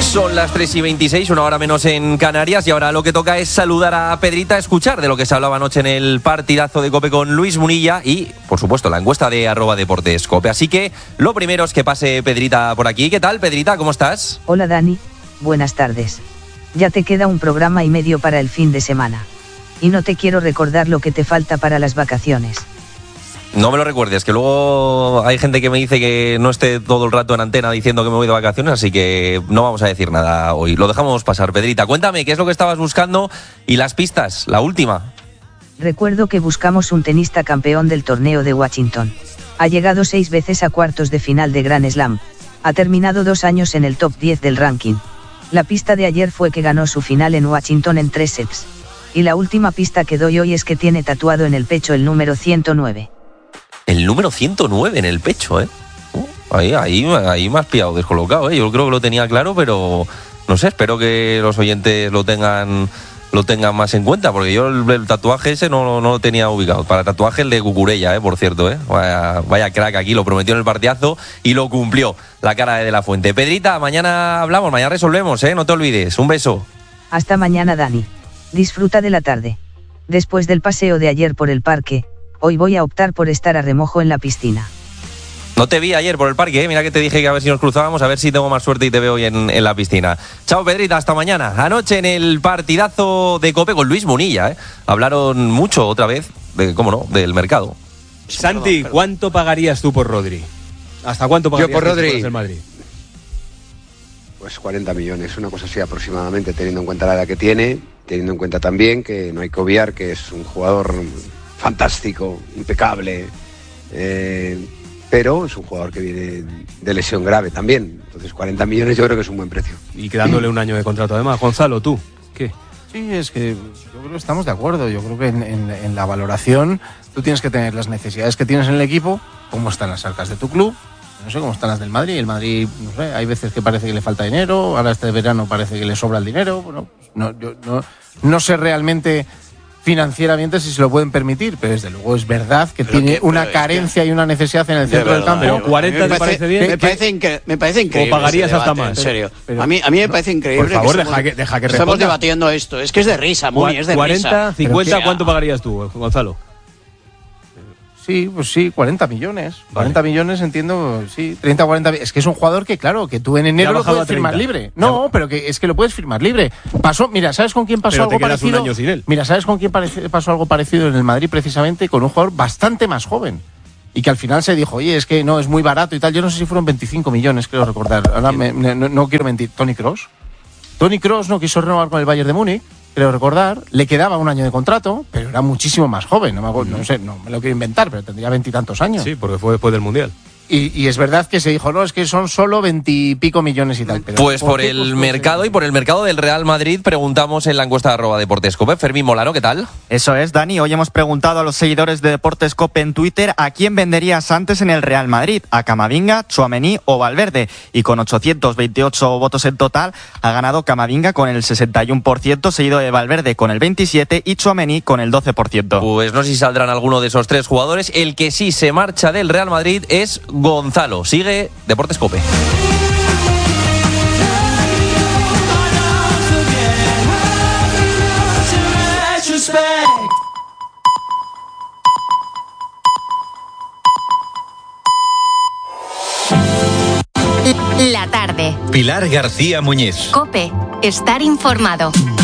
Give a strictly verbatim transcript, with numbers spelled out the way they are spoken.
Son las tres y veintiséis, una hora menos en Canarias, y ahora lo que toca es saludar a Pedrita, escuchar de lo que se hablaba anoche en el partidazo de COPE con Luis Munilla y, por supuesto, la encuesta de arroba deportes COPE. Así que lo primero es que pase Pedrita por aquí. ¿Qué tal, Pedrita? ¿Cómo estás? Hola, Dani. Buenas tardes. Ya te queda un programa y medio para el fin de semana. Y no te quiero recordar lo que te falta para las vacaciones. No me lo recuerdes, que luego hay gente que me dice que no esté todo el rato en antena diciendo que me voy de vacaciones, así que no vamos a decir nada hoy. Lo dejamos pasar, Pedrita. Cuéntame, ¿qué es lo que estabas buscando? Y las pistas, la última. Recuerdo que buscamos un tenista campeón del torneo de Washington. Ha llegado seis veces a cuartos de final de Grand Slam. Ha terminado dos años en el top diez del ranking. La pista de ayer fue que ganó su final en Washington en tres sets. Y la última pista que doy hoy es que tiene tatuado en el pecho el número ciento nueve. El número ciento nueve en el pecho, ¿eh? Uh, ahí, ahí, ahí me has pillado descolocado, ¿eh? Yo creo que lo tenía claro, pero no sé, espero que los oyentes lo tengan lo tengan más en cuenta, porque yo el, el tatuaje ese no, no lo tenía ubicado. Para tatuaje el de Cucurella, ¿eh? Por cierto, ¿eh? Vaya, vaya crack aquí, lo prometió en el partidazo y lo cumplió, la cara de De La Fuente. Pedrita, mañana hablamos, mañana resolvemos, ¿eh? No te olvides. Un beso. Hasta mañana, Dani. Disfruta de la tarde. Después del paseo de ayer por el parque, hoy voy a optar por estar a remojo en la piscina. No te vi ayer por el parque, ¿eh? Mira que te dije que a ver si nos cruzábamos, a ver si tengo más suerte y te veo hoy en, en la piscina. Chao, Pedrita, hasta mañana. Anoche en el partidazo de COPE con Luis Munilla, ¿eh? Hablaron mucho otra vez, de, cómo no, del mercado. Santi, perdón, perdón. ¿Cuánto pagarías tú por Rodri? ¿Hasta cuánto pagarías Yo por Rodri? Por el Madrid? Pues cuarenta millones, una cosa así aproximadamente, teniendo en cuenta la edad que tiene, teniendo en cuenta también que no hay que obviar que es un jugador fantástico, impecable, eh, pero es un jugador que viene de lesión grave también. Entonces cuarenta millones yo creo que es un buen precio. Y quedándole un año de contrato además. Gonzalo, ¿tú qué? Sí, es que yo creo que estamos de acuerdo. Yo creo que en, en, en la valoración tú tienes que tener las necesidades que tienes en el equipo, cómo están las arcas de tu club. No sé cómo están las del Madrid. El Madrid, no sé, hay veces que parece que le falta dinero, ahora este verano parece que le sobra el dinero. Bueno, no, yo no, no sé realmente financieramente si se lo pueden permitir, pero desde luego es verdad que pero tiene que, una carencia que... y una necesidad en el centro del campo. Pero cuarenta me te parece bien. Me parece, incre- me parece increíble. ¿O pagarías hasta debate, más? En serio. Pero, a mí a mí me parece increíble. Por favor, que deja, que, deja que responda. Estamos debatiendo esto. Es que es de risa, Muni, es de cuarenta, risa. cincuenta, ¿cuánto pagarías tú, Gonzalo? Sí, pues sí, cuarenta millones. Vale. cuarenta millones entiendo, sí, treinta, cuarenta. Es que es un jugador que, claro, que tú en enero lo puedes firmar libre. No, ya. Pero que es que lo puedes firmar libre. Pasó, mira, ¿sabes con quién pasó pero algo te quedas parecido? Un año sin él. Mira, ¿sabes con quién parece, pasó algo parecido en el Madrid precisamente? Con un jugador bastante más joven. Y que al final se dijo, oye, es que no, es muy barato y tal. Yo no sé si fueron veinticinco millones, creo recordar. Ahora me, me, no, no quiero mentir. Toni Kroos. Toni Kroos no quiso renovar con el Bayern de Múnich, creo recordar, le quedaba un año de contrato, pero era muchísimo más joven, no me, hago, no sé, no me lo quiero inventar, pero tendría veintitantos años. Sí, porque fue después del Mundial. Y, y es verdad que se dijo, no, es que son solo veintipico millones y tal. Pero pues por, por el pues, mercado pues, y por el mercado del Real Madrid preguntamos en la encuesta de arroba Deportes COPE. Fermín Molano, ¿qué tal? Eso es, Dani. Hoy hemos preguntado a los seguidores de Deportes COPE en Twitter a quién venderías antes en el Real Madrid, a Camavinga, Tchouaméni o Valverde. Y con ochocientos veintiocho votos en total ha ganado Camavinga con el sesenta y uno por ciento, seguido de Valverde con el veintisiete por ciento y Tchouaméni con el doce por ciento. Pues no sé si saldrán alguno de esos tres jugadores. El que sí se marcha del Real Madrid es Gonzalo. Sí. Sigue Deportes COPE. La tarde. Pilar García Muñiz. COPE. Estar informado.